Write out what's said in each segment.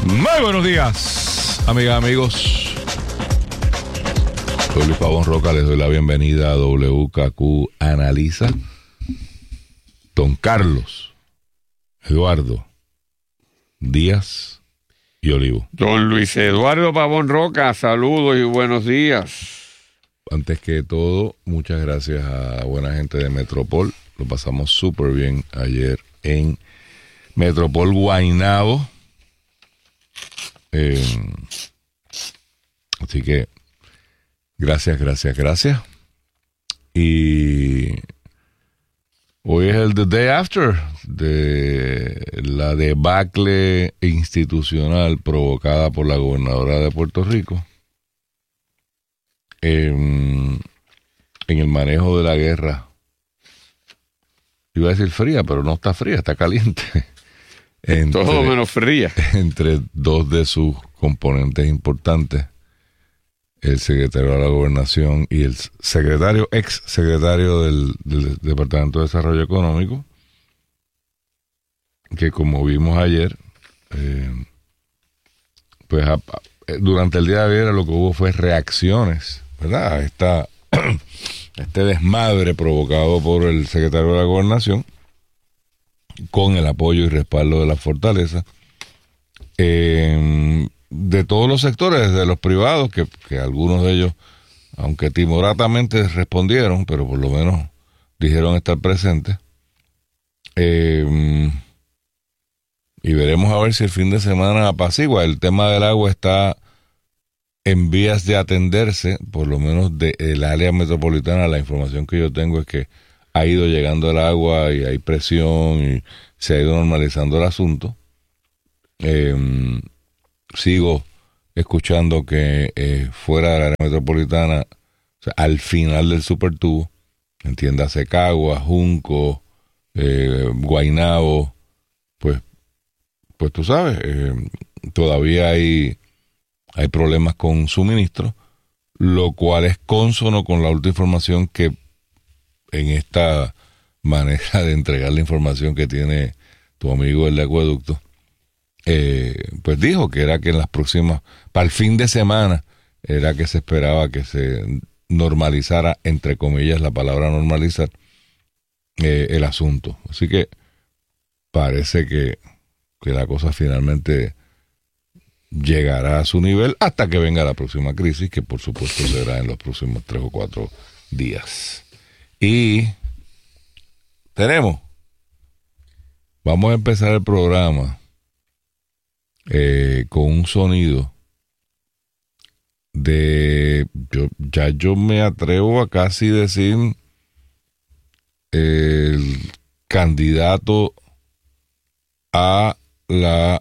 Muy buenos días, amigas, amigos. Soy Luis Pavón Roca, les doy la bienvenida a WKQ Analiza. Don Carlos Eduardo Díaz y Olivo. Don Luis Eduardo Pavón Roca, saludos y buenos días. Antes que todo, muchas gracias a buena gente de Metropol. Lo pasamos súper bien ayer en Metropol Guaynabo. Así que gracias. Y hoy es el The Day After de la debacle institucional provocada por la gobernadora de Puerto Rico en el manejo de la guerra. Iba a decir fría, pero no está fría, está caliente. Todo menos fría. Entre dos de sus componentes importantes, el secretario de la Gobernación y el ex secretario del Departamento de Desarrollo Económico, que como vimos ayer, pues durante el día de ayer lo que hubo fue reacciones, ¿verdad? Este desmadre provocado por el secretario de la Gobernación, con el apoyo y respaldo de la fortaleza, de todos los sectores, desde los privados, que algunos de ellos, aunque timoratamente respondieron, pero por lo menos dijeron estar presentes, y veremos a ver si el fin de semana apacigua. El tema del agua está en vías de atenderse, por lo menos del área metropolitana. La información que yo tengo es que ha ido llegando el agua y hay presión y se ha ido normalizando el asunto. Sigo escuchando que fuera del área metropolitana, o sea, al final del supertubo, entiéndase Cagua, Junco, Guaynabo, pues tú sabes, todavía hay problemas con suministro, lo cual es cónsono con la última información que en esta manera de entregar la información que tiene tu amigo el de Acueducto, pues dijo que era que en las próximas, para el fin de semana, era que se esperaba que se normalizara, entre comillas, la palabra normalizar, el asunto. Así que parece que la cosa finalmente llegará a su nivel hasta que venga la próxima crisis, que por supuesto será en los próximos 3 o 4 días. Y vamos a empezar el programa con un sonido yo me atrevo a casi decir el candidato a la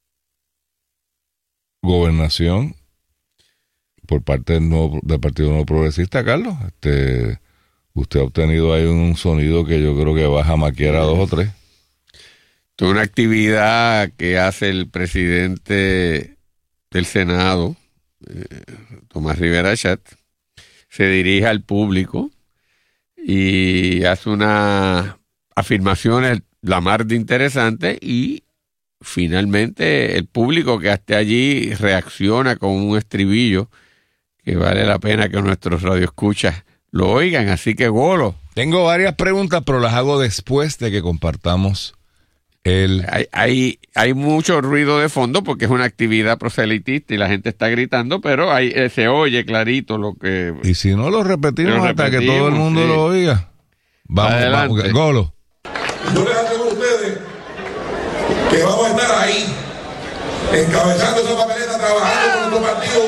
gobernación por parte del Partido Nuevo Progresista, Carlos. Usted ha obtenido ahí un sonido que yo creo que va a jamaquear a 2 o 3. Es una actividad que hace el presidente del Senado, Tomás Rivera Chat. Se dirige al público y hace unas afirmaciones la mar de interesantes, y finalmente el público que esté allí reacciona con un estribillo que vale la pena que nuestros radioescuchas lo oigan. Así que, Golo. Tengo varias preguntas, pero las hago después de que compartamos Hay mucho ruido de fondo porque es una actividad proselitista y la gente está gritando, pero se oye clarito lo que... Y si no, lo repetimos hasta que todo el mundo lo oiga. Vamos, Golo. Yo les aseguro a ustedes que vamos a estar ahí, encabezando esa papeleta, trabajando con nuestro partido,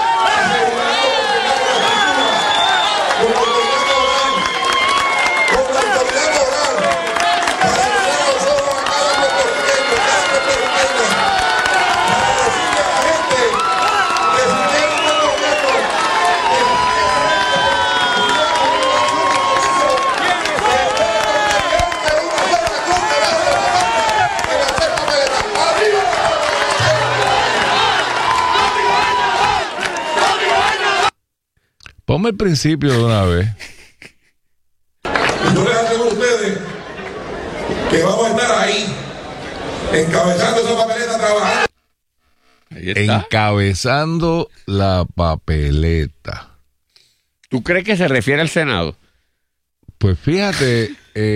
Ponme el principio de una vez. Yo les aseguro a ustedes que vamos a estar ahí, encabezando esa papeleta, trabajando. Ahí está. Encabezando la papeleta. ¿Tú crees que se refiere al Senado? Pues fíjate,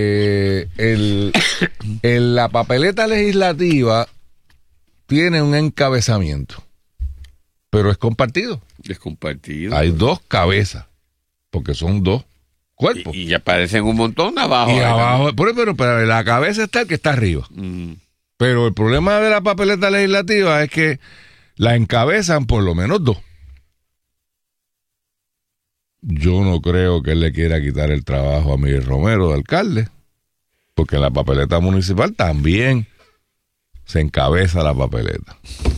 la papeleta legislativa tiene un encabezamiento, pero es compartido. Es compartido. Hay dos cabezas, porque son dos cuerpos. Y aparecen un montón abajo. Y abajo, pero la cabeza está el que está arriba. Pero el problema de la papeleta legislativa es que la encabezan por lo menos dos. Yo no creo que él le quiera quitar el trabajo a Miguel Romero de alcalde, porque en la papeleta municipal también se encabeza la papeleta.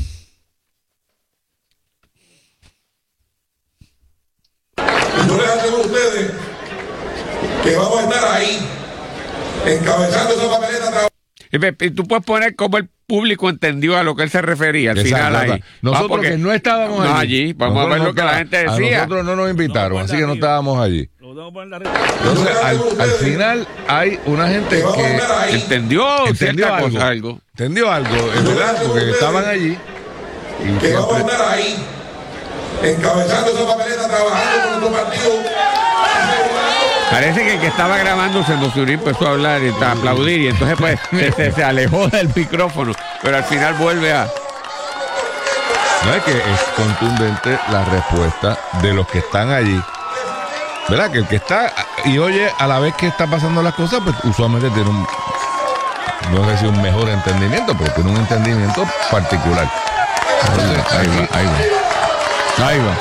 Y yo les aseguro a ustedes que vamos a estar ahí, encabezando esa papeleta. Y tú puedes poner cómo el público entendió a lo que él se refería al final ahí. Nosotros que no estábamos allí. Vamos a ver lo que la gente decía. A nosotros no nos invitaron, así que no estábamos allí. Entonces, al final hay una gente que entendió algo. Entendió algo, es verdad, porque estaban allí. Y que vamos a estar ahí, encabezando esa papeleta, trabajando con nuestro partido. Parece que el que estaba grabando se emocionó y empezó a hablar y a aplaudir, y entonces pues se alejó del micrófono, pero al final vuelve a... No, es que es contundente la respuesta de los que están allí. ¿Verdad? Que el que está y oye a la vez que está pasando las cosas, pues usualmente tiene un, no sé si un mejor entendimiento, pero tiene un entendimiento particular. Entonces, ahí va.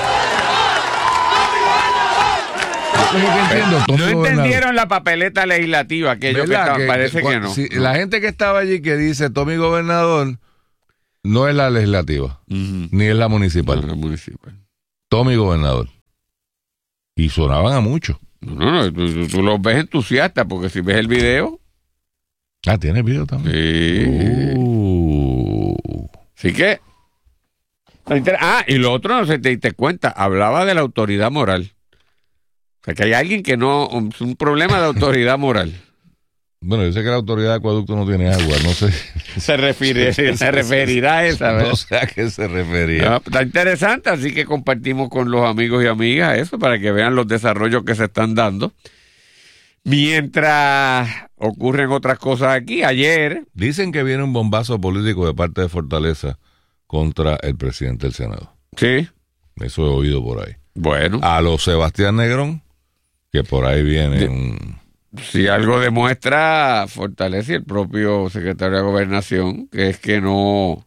No entendieron la papeleta legislativa, aquellos que estaban, parece que no. Si, la gente que estaba allí que dice Tommy Gobernador, no es la legislativa, ni es la municipal. No, la municipal. Tommy Gobernador. Y sonaban a mucho. No, tú los ves entusiastas, porque si ves el video... Ah, ¿tiene el video también? Sí. Así que... y lo otro, no sé, te diste cuenta, hablaba de la autoridad moral. O sea, que hay alguien que no... Es un problema de autoridad moral. Bueno, yo sé que la autoridad de acueducto no tiene agua, no sé. Se referirá a esa, ¿verdad? No sé a qué se refería. No, está interesante, así que compartimos con los amigos y amigas eso para que vean los desarrollos que se están dando. Mientras ocurren otras cosas aquí, ayer... Dicen que viene un bombazo político de parte de Fortaleza contra el presidente del Senado. Sí. Eso he oído por ahí. Bueno. A los Sebastián Negrón, que por ahí viene Si algo demuestra Fortaleza y el propio secretario de Gobernación, que es que no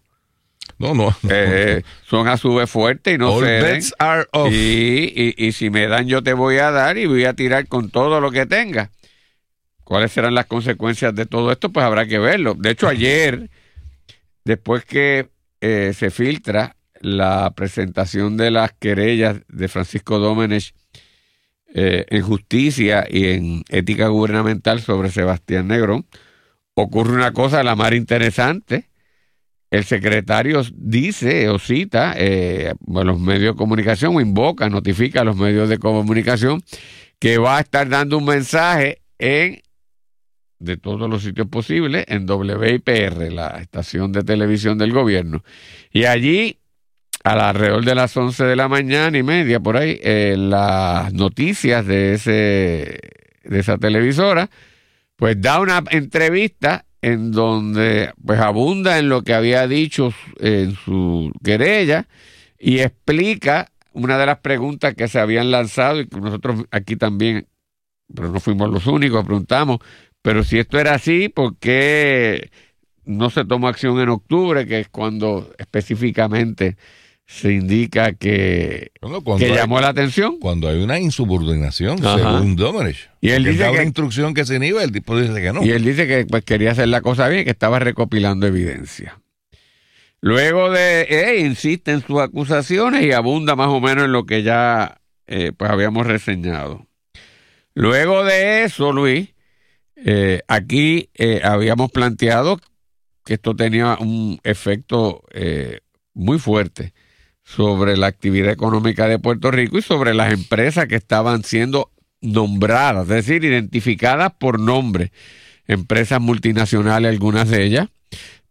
son a su vez fuertes y no all ceden. bets are off. Y si me dan, yo te voy a dar y voy a tirar con todo lo que tenga. ¿Cuáles serán las consecuencias de todo esto? Pues habrá que verlo. De hecho, ayer, después que se filtra la presentación de las querellas de Francisco Domenech en justicia y en ética gubernamental sobre Sebastián Negrón, ocurre una cosa la más interesante. El secretario dice o cita a los medios de comunicación o invoca, notifica a los medios de comunicación que va a estar dando un mensaje de todos los sitios posibles en WIPR, la estación de televisión del gobierno. Y allí, alrededor de las 11 de la mañana y media, por ahí, las noticias de esa televisora, pues da una entrevista en donde pues abunda en lo que había dicho en su querella y explica una de las preguntas que se habían lanzado y que nosotros aquí también, pero no fuimos los únicos, preguntamos, pero si esto era así, ¿por qué no se tomó acción en octubre, que es cuando específicamente se indica que llamó la atención? Cuando hay una insubordinación, según Domenech. Y él dice que una instrucción que se inhibe, el tipo dice que no. Y él dice que pues, quería hacer la cosa bien, que estaba recopilando evidencia. Luego insiste en sus acusaciones y abunda más o menos en lo que ya pues habíamos reseñado. Luego de eso, Luis, aquí habíamos planteado que esto tenía un efecto muy fuerte sobre la actividad económica de Puerto Rico y sobre las empresas que estaban siendo nombradas, es decir, identificadas por nombre, empresas multinacionales, algunas de ellas,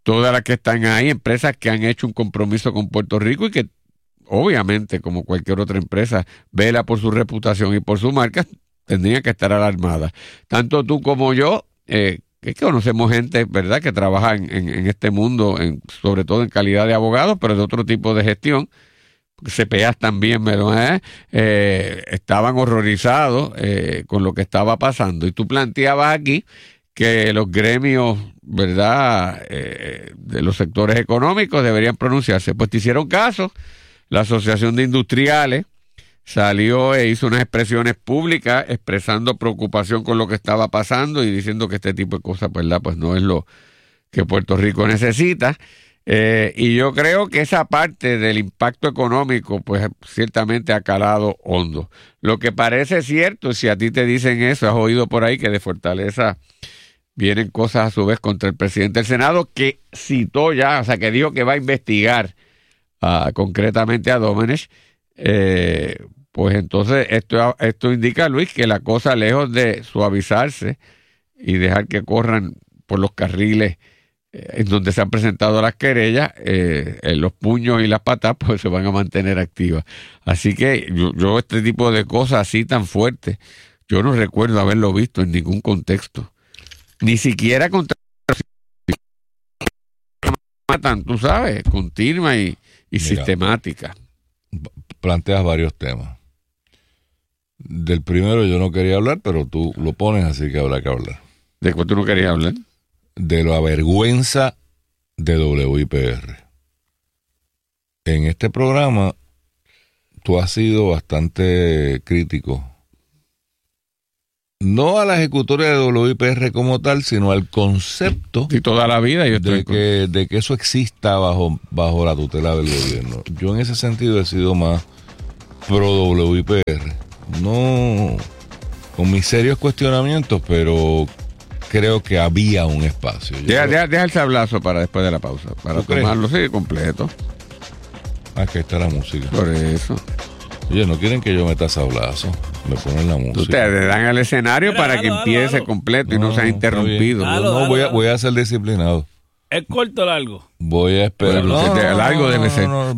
todas las que están ahí, empresas que han hecho un compromiso con Puerto Rico y que obviamente, como cualquier otra empresa, vela por su reputación y por su marca, tendrían que estar alarmadas. Tanto tú como yo, que conocemos gente, ¿verdad?, que trabaja en este mundo, sobre todo en calidad de abogados, pero de otro tipo de gestión. CPAs también, estaban horrorizados con lo que estaba pasando. Y tú planteabas aquí que los gremios, ¿verdad?, de los sectores económicos deberían pronunciarse. Pues te hicieron caso. La Asociación de Industriales salió e hizo unas expresiones públicas expresando preocupación con lo que estaba pasando y diciendo que este tipo de cosas, ¿verdad?, pues no es lo que Puerto Rico necesita. Y yo creo que esa parte del impacto económico, pues ciertamente ha calado hondo. Lo que parece cierto, si a ti te dicen eso, has oído por ahí que de Fortaleza vienen cosas a su vez contra el presidente del Senado, que citó ya, o sea, que dijo que va a investigar concretamente a Domenech. Pues entonces esto indica, Luis, que la cosa, lejos de suavizarse y dejar que corran por los carriles en donde se han presentado las querellas, los puños y las patas pues se van a mantener activas. Así que yo este tipo de cosas así tan fuertes, yo no recuerdo haberlo visto en ningún contexto. Ni siquiera contra matan, tú sabes, continua y sistemática. Planteas varios temas. Del primero yo no quería hablar, pero tú lo pones, así que habrá que hablar. ¿De cuál tú no querías hablar? De la vergüenza de WIPR. En este programa tú has sido bastante crítico, no a la ejecutoria de WIPR como tal, sino al concepto y toda la vida yo de que eso exista bajo la tutela del gobierno. Yo en ese sentido he sido más pro WIPR, no con mis serios cuestionamientos, pero creo que había un espacio. Deja el sablazo para después de la pausa, para tomarlo completo. Aquí está la música. Por eso. Oye, no quieren que yo meta sablazo, me ponen la música. Ustedes dan al escenario para que empiece completo y no sea interrumpido. No, voy a ser disciplinado. ¿Es corto o largo? Voy a esperar. Largo debe ser.